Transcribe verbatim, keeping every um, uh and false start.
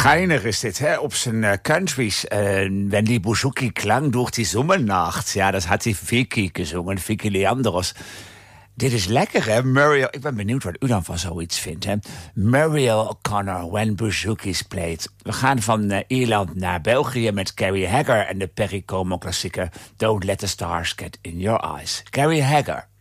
Geinig is dit, hè? Op zijn uh, countries. Uh, wenn die Bouzouki klang durch die Sommernacht. Ja, dat had die Vicky gezongen, Vicky Leandros. Dit is lekker, hè? Muriel, ik ben benieuwd wat u dan van zoiets vindt, hè? Muriel O'Connor, When Bouzouki's Played. We gaan van uh, Ierland naar België met Carrie Hagger en de Perry Como klassieker Don't Let the Stars Get in Your Eyes. Carrie Hagger.